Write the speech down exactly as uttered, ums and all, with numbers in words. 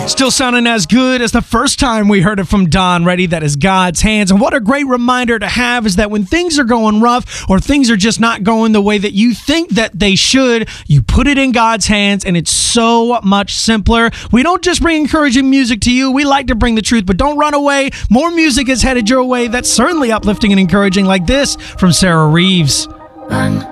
Still sounding as good as the first time we heard it from Don Reddy. That is God's hands. And what a great reminder to have is that when things are going rough or things are just not going the way that you think that they should, you put it in God's hands and it's so much simpler. We don't just bring encouraging music to you. We like to bring the truth, but don't run away. More music is headed your way that's certainly uplifting and encouraging, like this from Sarah Reeves. Run.